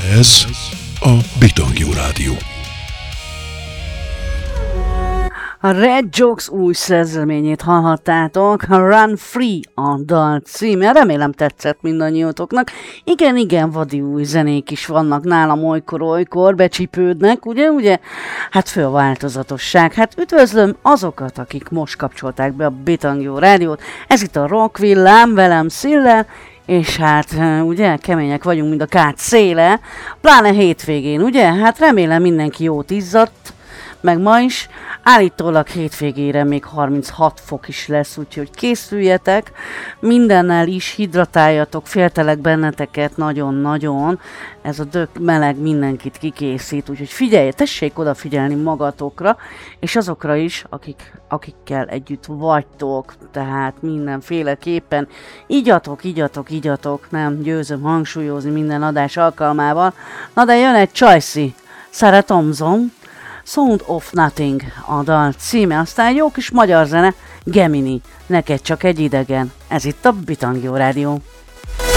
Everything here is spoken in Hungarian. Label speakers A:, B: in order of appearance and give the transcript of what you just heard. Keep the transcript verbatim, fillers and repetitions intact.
A: Ez a Bitangjó Rádió.
B: A Red Jokes új szerzeményét hallhattátok, a Run Free a dal címe, remélem tetszett mindannyiótoknak. Igen, igen, vadi új zenék is vannak nálam olykor-olykor, becsipődnek, ugye, ugye? Hát fő a változatosság. Hát üdvözlöm azokat, akik most kapcsolták be a Bitangjó Rádiót. Ez itt a Rock Villám, velem Szillel, és hát ugye kemények vagyunk, mint a kád széle, pláne hétvégén, ugye? Hát remélem mindenki jót izzadt, meg ma is. Állítólag hétvégére még harminchat fok is lesz, úgyhogy készüljetek, mindennel is hidratáljatok, féltelek benneteket nagyon-nagyon, ez a dög meleg mindenkit kikészít, úgyhogy figyelj, tessék odafigyelni magatokra, és azokra is, akik, akikkel együtt vagytok, tehát mindenféleképpen igyatok, igyatok, igyatok, nem győzöm hangsúlyozni minden adás alkalmával. Na de jön egy Csajci, Sarah Thompson, Sound of Nothing a dal címe, aztán egy jó kis magyar zene, Gemini, neked csak egy idegen. Ez itt a Bitangjó Rádió.